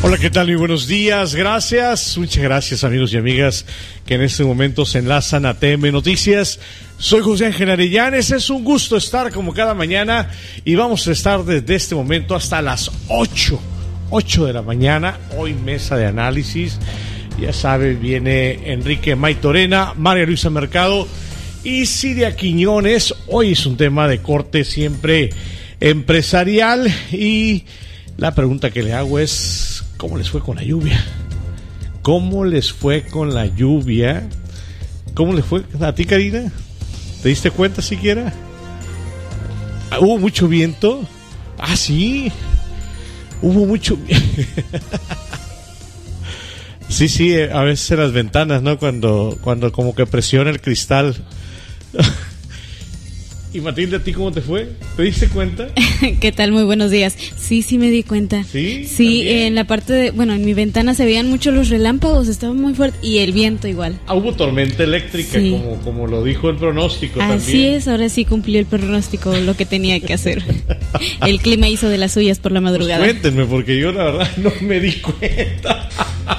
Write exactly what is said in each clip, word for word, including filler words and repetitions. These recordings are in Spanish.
Hola, ¿qué tal? Muy buenos días, gracias, muchas gracias amigos y amigas que en este momento se enlazan a T M Noticias. Soy José Ángel Arellanes, es un gusto estar como cada mañana y vamos a estar desde este momento hasta las ocho, ocho de la mañana, hoy mesa de análisis, ya sabe, viene Enrique Maitorena, María Luisa Mercado y Siria Quiñones. Hoy es un tema de corte siempre empresarial y la pregunta que le hago es, ¿cómo les fue con la lluvia? ¿Cómo les fue con la lluvia? ¿Cómo les fue a ti, Karina? ¿Te diste cuenta siquiera? ¿Hubo mucho viento? Ah, sí. Hubo mucho viento. Sí, sí, a veces en las ventanas, ¿no? Cuando, cuando como que presiona el cristal. Y Matilde, ¿a ti cómo te fue? ¿Te diste cuenta? ¿Qué tal? Muy buenos días. Sí, sí me di cuenta. ¿Sí? Sí, en la parte de, bueno, en mi ventana se veían mucho los relámpagos, estaba muy fuerte, y el viento igual. Ah, hubo tormenta eléctrica, sí. como, como lo dijo el pronóstico. Así también. es, ahora sí cumplió el pronóstico, lo que tenía que hacer. El clima hizo de las suyas por la madrugada. Pues cuéntenme, porque yo la verdad no me di cuenta.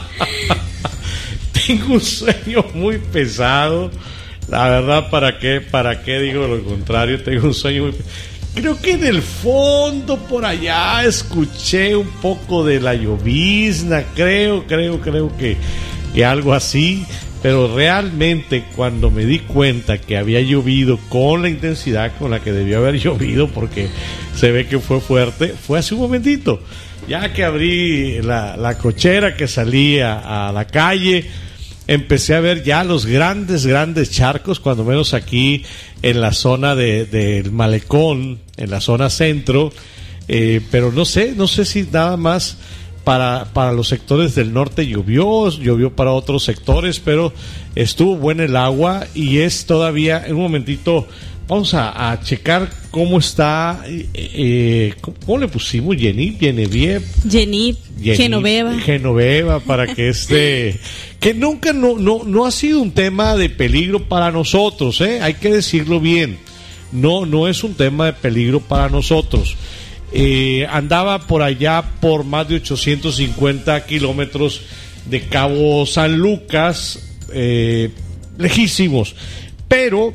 Tengo un sueño muy pesado. La verdad, ¿para qué? ¿Para qué digo lo contrario? Tengo un sueño muy... Creo que en el fondo, por allá, escuché un poco de la llovizna. Creo, creo, creo que, que algo así. Pero realmente, cuando me di cuenta que había llovido con la intensidad con la que debió haber llovido, porque se ve que fue fuerte, fue hace un momentito. Ya que abrí la, la cochera, que salía a la calle, empecé a ver ya los grandes, grandes charcos, cuando menos aquí en la zona de, del Malecón, en la zona centro, eh, pero no sé, no sé si nada más para, para los sectores del norte llovió, llovió para otros sectores, pero estuvo buena el agua y es todavía, en un momentito, vamos a, a checar cómo está, eh, ¿cómo le pusimos? Jenny, Genevieve. Jenny, Genoveva. Genoveva, para que este, que nunca no, no, no ha sido un tema de peligro para nosotros, ¿eh? Hay que decirlo bien. No, no es un tema de peligro para nosotros. Eh, andaba por allá por más de ochocientos cincuenta kilómetros de Cabo San Lucas, eh, lejísimos, pero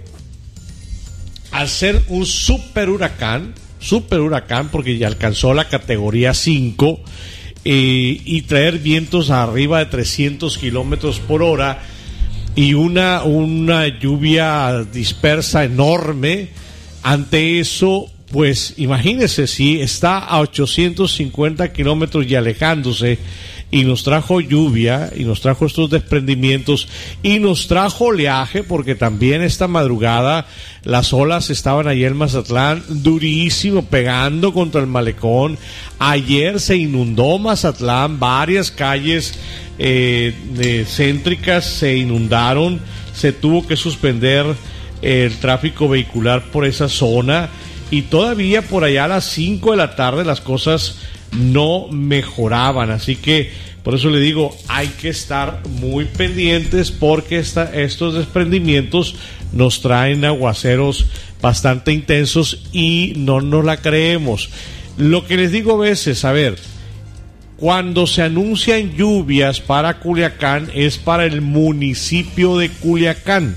al ser un super huracán, super huracán porque ya alcanzó la categoría cinco, eh, y traer vientos arriba de trescientos kilómetros por hora y una, una lluvia dispersa enorme, ante eso, pues imagínese, si está a ochocientos cincuenta kilómetros y alejándose, y nos trajo lluvia, y nos trajo estos desprendimientos, y nos trajo oleaje, porque también esta madrugada las olas estaban allá en Mazatlán, durísimo, pegando contra el Malecón. Ayer se inundó Mazatlán, varias calles eh, de céntricas se inundaron, se tuvo que suspender el tráfico vehicular por esa zona, y todavía por allá a las cinco de la tarde las cosas no mejoraban, así que por eso le digo, hay que estar muy pendientes porque esta, estos desprendimientos nos traen aguaceros bastante intensos y no nos la creemos. Lo que les digo a veces, a ver, cuando se anuncian lluvias para Culiacán es para el municipio de Culiacán.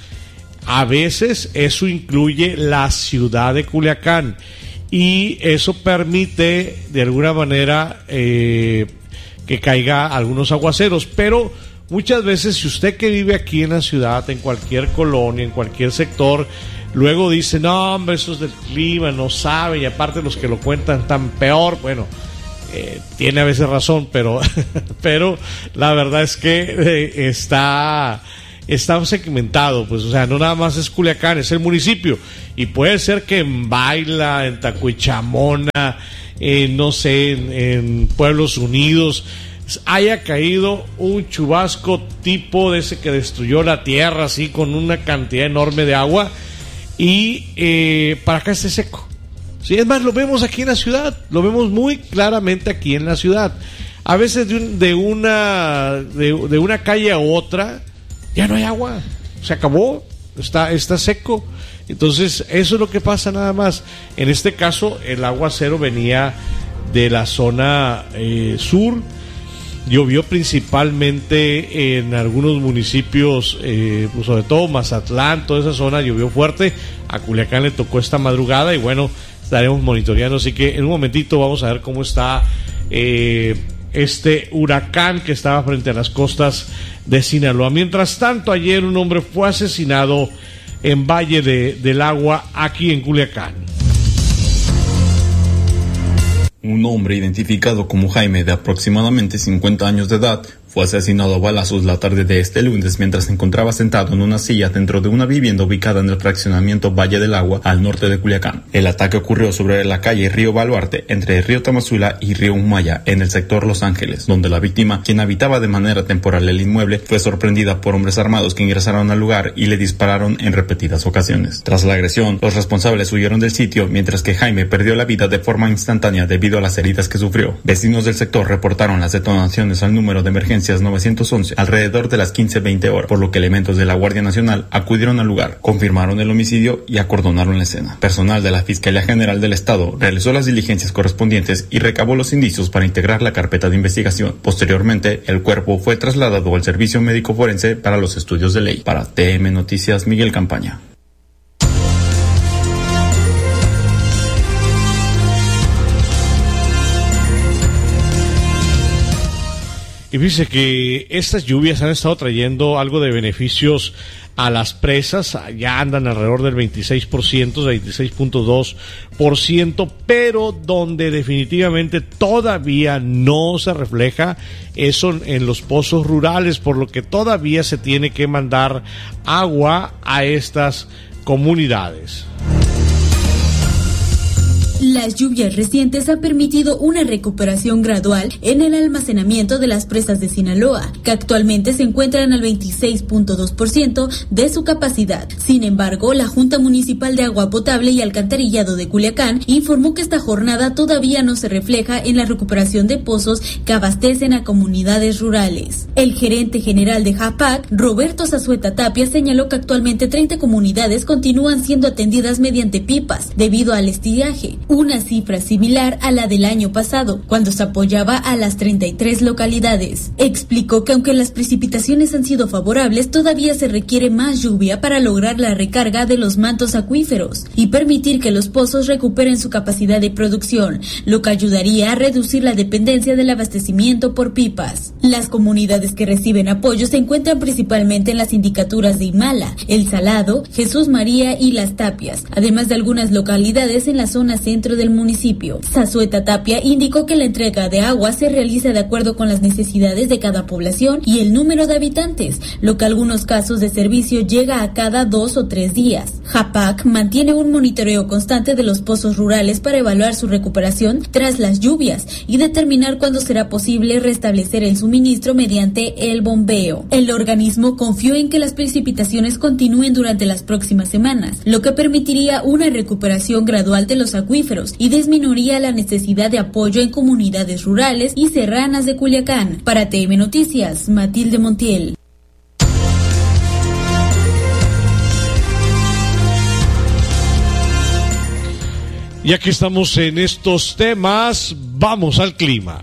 A veces eso incluye la ciudad de Culiacán y eso permite de alguna manera eh, que caiga algunos aguaceros, pero muchas veces si usted que vive aquí en la ciudad, en cualquier colonia, en cualquier sector, luego dice, no hombre, eso es del clima, no sabe, y aparte los que lo cuentan tan peor, bueno, eh, tiene a veces razón, pero, pero la verdad es que eh, está... está segmentado, pues, o sea, no nada más es Culiacán, es el municipio, y puede ser que en Baila, en Tacuichamona, en, no sé, en, en Pueblos Unidos, haya caído un chubasco tipo de ese que destruyó la tierra, así, con una cantidad enorme de agua, y eh, para acá esté seco. Sí, es más, lo vemos aquí en la ciudad, lo vemos muy claramente aquí en la ciudad. A veces de, un, de, una, de, de una calle a otra, ya no hay agua, se acabó, está, está seco. Entonces eso es lo que pasa nada más. En este caso el aguacero venía de la zona eh, sur Llovió principalmente en algunos municipios, eh, pues sobre todo Mazatlán, toda esa zona llovió fuerte. A Culiacán le tocó esta madrugada y bueno, estaremos monitoreando. Así que en un momentito vamos a ver cómo está eh, este huracán que estaba frente a las costas de Sinaloa. Mientras tanto, ayer un hombre fue asesinado en Valle de, del Agua, aquí en Culiacán. Un hombre identificado como Jaime, de aproximadamente cincuenta años de edad, fue asesinado a balazos la tarde de este lunes mientras se encontraba sentado en una silla dentro de una vivienda ubicada en el fraccionamiento Valle del Agua, al norte de Culiacán. El ataque ocurrió sobre la calle Río Baluarte, entre Río Tamazula y Río Humaya, en el sector Los Ángeles, donde la víctima, quien habitaba de manera temporal el inmueble, fue sorprendida por hombres armados que ingresaron al lugar y le dispararon en repetidas ocasiones. Tras la agresión, los responsables huyeron del sitio, mientras que Jaime perdió la vida de forma instantánea debido a las heridas que sufrió. Vecinos del sector reportaron las detonaciones al número de emergencia nueve once alrededor de las quince veinte horas, por lo que elementos de la Guardia Nacional acudieron al lugar, confirmaron el homicidio y acordonaron la escena. Personal de la Fiscalía General del Estado realizó las diligencias correspondientes y recabó los indicios para integrar la carpeta de investigación. Posteriormente, el cuerpo fue trasladado al Servicio Médico Forense para los estudios de ley. Para T M Noticias, Miguel Campaña. Y fíjese que estas lluvias han estado trayendo algo de beneficios a las presas, ya andan alrededor del veintiséis por ciento, veintiséis punto dos por ciento, pero donde definitivamente todavía no se refleja eso en los pozos rurales, por lo que todavía se tiene que mandar agua a estas comunidades. Las lluvias recientes han permitido una recuperación gradual en el almacenamiento de las presas de Sinaloa, que actualmente se encuentran al veintiséis punto dos por ciento de su capacidad. Sin embargo, la Junta Municipal de Agua Potable y Alcantarillado de Culiacán informó que esta jornada todavía no se refleja en la recuperación de pozos que abastecen a comunidades rurales. El gerente general de Japac, Roberto Zazueta Tapia, señaló que actualmente treinta comunidades continúan siendo atendidas mediante pipas debido al estiaje, una cifra similar a la del año pasado, cuando se apoyaba a las treinta y tres localidades. Explicó que aunque las precipitaciones han sido favorables, todavía se requiere más lluvia para lograr la recarga de los mantos acuíferos y permitir que los pozos recuperen su capacidad de producción, lo que ayudaría a reducir la dependencia del abastecimiento por pipas. Las comunidades que reciben apoyo se encuentran principalmente en las sindicaturas de Imala, El Salado, Jesús María y Las Tapias, además de algunas localidades en la zona centro del municipio. Zazueta Tapia indicó que la entrega de agua se realiza de acuerdo con las necesidades de cada población y el número de habitantes, lo que en algunos casos de servicio llega a cada dos o tres días. Japac mantiene un monitoreo constante de los pozos rurales para evaluar su recuperación tras las lluvias y determinar cuándo será posible restablecer el suministro mediante el bombeo. El organismo confió en que las precipitaciones continúen durante las próximas semanas, lo que permitiría una recuperación gradual de los acuíferos y disminuiría la necesidad de apoyo en comunidades rurales y serranas de Culiacán. Para T M Noticias, Matilde Montiel. Ya que estamos en estos temas, vamos al clima.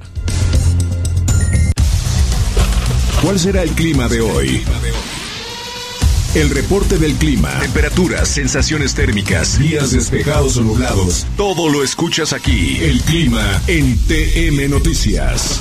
¿Cuál será el clima de hoy? El reporte del clima. Temperaturas, sensaciones térmicas, días despejados o nublados. Todo lo escuchas aquí. El clima en T M Noticias.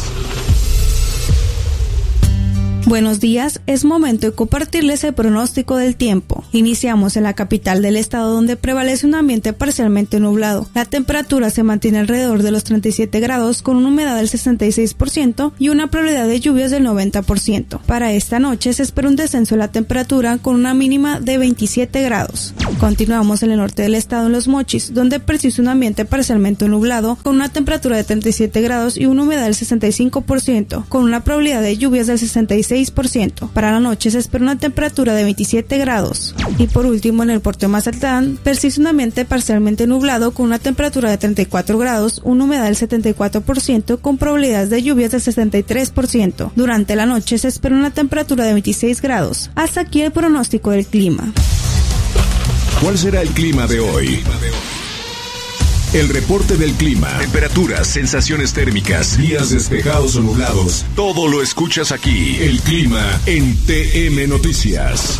Buenos días, es momento de compartirles el pronóstico del tiempo. Iniciamos en la capital del estado, donde prevalece un ambiente parcialmente nublado. La temperatura se mantiene alrededor de los treinta y siete grados, con una humedad del sesenta y seis por ciento y una probabilidad de lluvias del noventa por ciento. Para esta noche se espera un descenso de la temperatura con una mínima de veintisiete grados. Continuamos en el norte del estado, en Los Mochis, donde persiste un ambiente parcialmente nublado, con una temperatura de treinta y siete grados y una humedad del sesenta y cinco por ciento, con una probabilidad de lluvias del sesenta y seis por ciento. Para la noche se espera una temperatura de veintisiete grados. Y por último, en el puerto de Mazatlán persiste un ambiente parcialmente nublado con una temperatura de treinta y cuatro grados, una humedad del setenta y cuatro por ciento, con probabilidades de lluvias del sesenta y tres por ciento. Durante la noche se espera una temperatura de veintiséis grados. Hasta aquí el pronóstico del clima. ¿Cuál será el clima de hoy? El reporte del clima, temperaturas, sensaciones térmicas, días despejados o nublados, todo lo escuchas aquí. El clima en T M Noticias.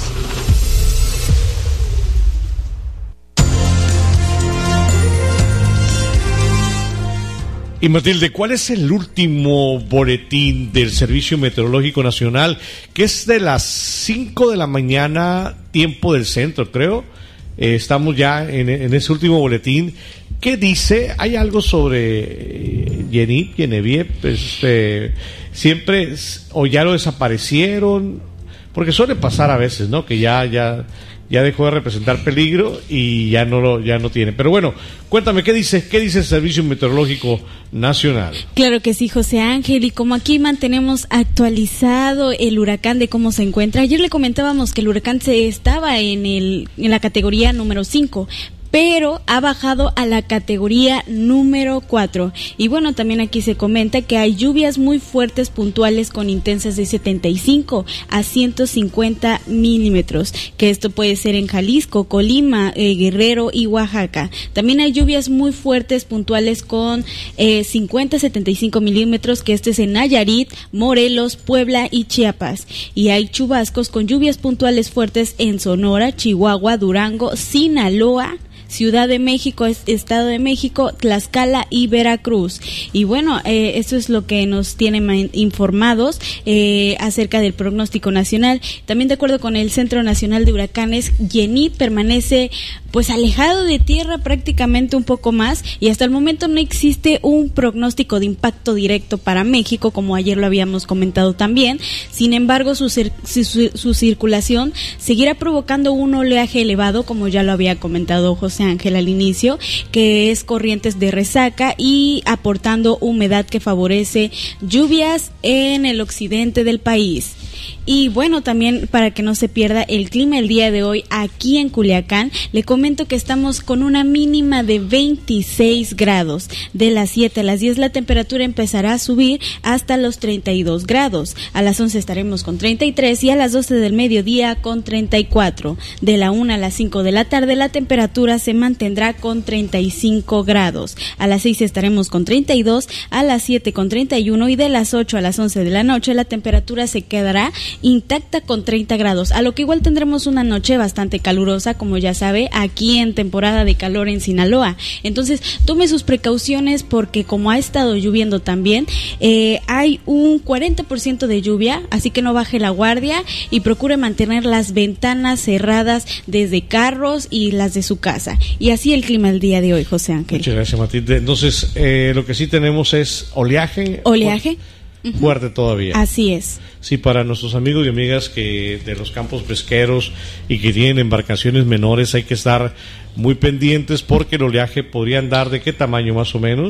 Y Matilde, ¿cuál es el último boletín del Servicio Meteorológico Nacional? Que es de las cinco de la mañana, tiempo del centro, creo. Eh, estamos ya en, en ese último boletín. ¿Qué dice? ¿Hay algo sobre eh, Yenip, Genevieve? Pues, este, siempre, o ya lo desaparecieron, porque suele pasar a veces, ¿no? Que ya, ya, ya dejó de representar peligro y ya no lo, ya no tiene. Pero bueno, cuéntame, ¿qué dice, qué dice el Servicio Meteorológico Nacional? Claro que sí, José Ángel, y como aquí mantenemos actualizado el huracán de cómo se encuentra, ayer le comentábamos que el huracán se estaba en el, en la categoría número cinco, pero ha bajado a la categoría número cuatro. Y bueno, también aquí se comenta que hay lluvias muy fuertes puntuales con intensas de setenta y cinco a ciento cincuenta milímetros, que esto puede ser en Jalisco, Colima, eh, Guerrero y Oaxaca. También hay lluvias muy fuertes puntuales con eh, cincuenta a setenta y cinco milímetros, que esto es en Nayarit, Morelos, Puebla y Chiapas. Y hay chubascos con lluvias puntuales fuertes en Sonora, Chihuahua, Durango, Sinaloa, Ciudad de México, Estado de México, Tlaxcala y Veracruz. Y bueno, eh, esto es lo que nos tienen informados eh, acerca del pronóstico nacional. También de acuerdo con el Centro Nacional de Huracanes, Yenip permanece pues alejado de tierra prácticamente un poco más, y hasta el momento no existe un pronóstico de impacto directo para México, como ayer lo habíamos comentado también. Sin embargo, su, su, su, su circulación seguirá provocando un oleaje elevado, como ya lo había comentado José Ángel al inicio, que es corrientes de resaca y aportando humedad que favorece lluvias en el occidente del país. Y bueno, también para que no se pierda el clima el día de hoy aquí en Culiacán, le comento que estamos con una mínima de veintiséis grados. De las siete a las diez la temperatura empezará a subir hasta los treinta y dos grados. A las once estaremos con treinta y tres y a las doce del mediodía con treinta y cuatro. De la una a las cinco de la tarde la temperatura se mantendrá con treinta y cinco grados. A las seis estaremos con treinta y dos, a las siete con treinta y uno y de las ocho a las once de la noche la temperatura se quedará intacta con treinta grados, a lo que igual tendremos una noche bastante calurosa, como ya sabe, aquí en temporada de calor en Sinaloa. Entonces, tome sus precauciones porque como ha estado lloviendo también, eh, hay un cuarenta por ciento de lluvia, así que no baje la guardia y procure mantener las ventanas cerradas desde carros y las de su casa. Y así el clima el día de hoy, José Ángel. Muchas gracias, Matilde. Entonces, eh, lo que sí tenemos es oleaje. Oleaje. Fuerte todavía. Así es. Sí, para nuestros amigos y amigas que de los campos pesqueros y que tienen embarcaciones menores hay que estar muy pendientes porque el oleaje podría andar ¿de qué tamaño más o menos?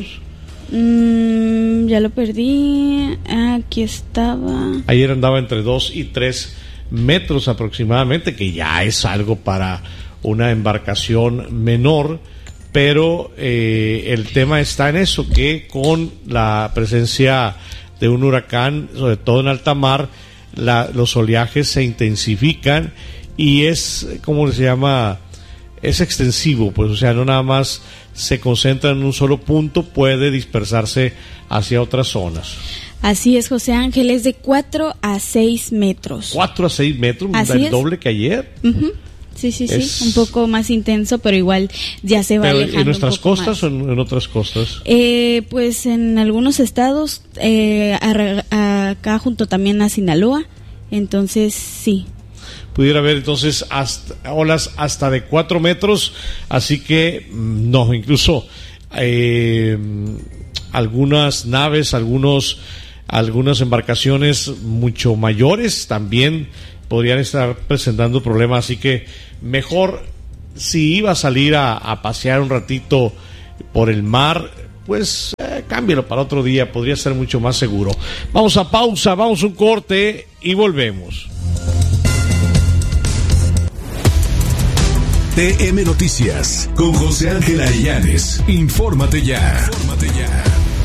Mm, ya lo perdí. Aquí estaba. Ayer andaba entre dos y tres metros aproximadamente, que ya es algo para una embarcación menor, pero eh, el tema está en eso, que con la presencia de un huracán, sobre todo en alta mar, la, los oleajes se intensifican y es, ¿cómo se llama? Es extensivo, pues, o sea, no nada más se concentra en un solo punto, puede dispersarse hacia otras zonas. Así es, José Ángel, es de cuatro a seis metros. cuatro a seis metros, Así el es. Doble que ayer. Uh-huh. Sí, sí, es... sí, un poco más intenso, pero igual ya se va pero alejando. ¿En nuestras un poco costas más. o en, en otras costas? Eh, pues en algunos estados, eh, a, a, acá junto también a Sinaloa, entonces sí. Pudiera haber entonces hasta, olas hasta de cuatro metros, así que no, incluso eh, algunas naves, algunos, algunas embarcaciones mucho mayores también podrían estar presentando problemas, así que mejor si iba a salir a, a pasear un ratito por el mar, pues eh, cámbialo para otro día, podría ser mucho más seguro. Vamos a pausa, vamos a un corte y volvemos. T M Noticias con José Ángel Arillanes. Infórmate ya. Infórmate ya.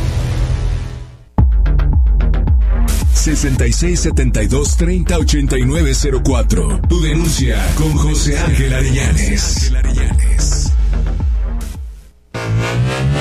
sesenta y seis setenta y dos treinta ochenta y nueve cero cuatro. Tu denuncia con José Ángel Arillanes.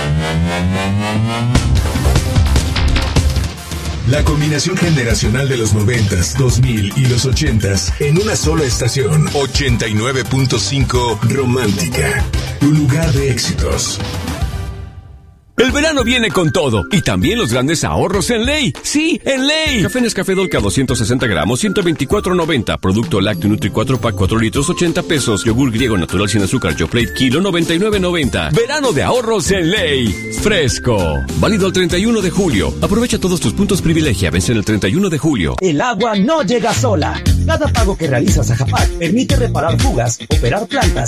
La combinación generacional de los noventas, dos mil y los ochentas en una sola estación. ochenta y nueve punto cinco Romántica, tu lugar de éxitos. El verano viene con todo y también los grandes ahorros en Ley. Sí, en Ley. Café Nescafé Dolca doscientos sesenta gramos, ciento veinticuatro noventa. Producto lácteo Nutri cuatro pack cuatro litros, ochenta pesos. Yogur griego natural sin azúcar Yoplait kilo, noventa y nueve noventa. Verano de ahorros en Ley. Fresco. Válido el treinta y uno de julio. Aprovecha todos tus puntos privilegia. Vence el treinta y uno de julio. El agua no llega sola. Cada pago que realizas a Japac permite reparar fugas, operar plantas